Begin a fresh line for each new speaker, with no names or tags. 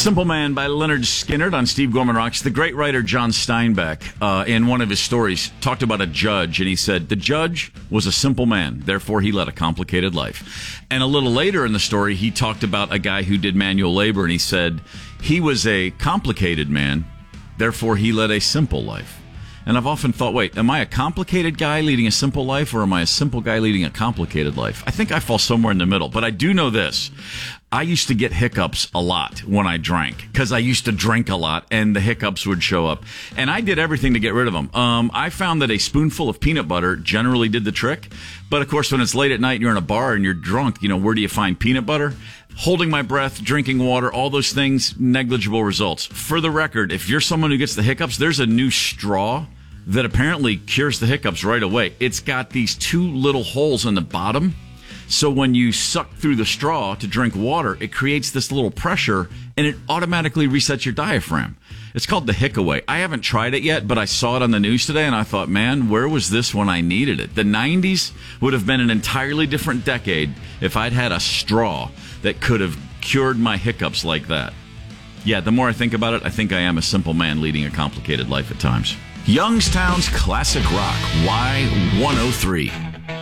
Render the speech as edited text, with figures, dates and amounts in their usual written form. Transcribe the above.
Simple Man by Leonard Skinner on Steve Gorman Rocks. The great writer John Steinbeck, in one of his stories, talked about a judge, and he said, the judge was a simple man, therefore he led a complicated life. And a little later in the story, he talked about a guy who did manual labor, and he said, he was a complicated man, therefore he led a simple life. And I've often thought, wait, am I a complicated guy leading a simple life, or am I a simple guy leading a complicated life? I think I fall somewhere in the middle, but I do know this. I used to get hiccups a lot when I drank, because I used to drink a lot, and the hiccups would show up. And I did everything to get rid of them. I found that a spoonful of peanut butter generally did the trick. But, of course, when it's late at night and you're in a bar and you're drunk, where do you find peanut butter? Holding my breath, drinking water, all those things, negligible results. For the record, if you're someone who gets the hiccups, there's a new straw that apparently cures the hiccups right away. It's got these two little holes in the bottom. So when you suck through the straw to drink water, it creates this little pressure, and it automatically resets your diaphragm. It's called the Hickaway. I haven't tried it yet, but I saw it on the news today, and I thought, man, where was this when I needed it? The 90s would have been an entirely different decade if I'd had a straw that could have cured my hiccups like that. Yeah, the more I think about it, I think I am a simple man leading a complicated life at times. Youngstown's Classic Rock, Y103.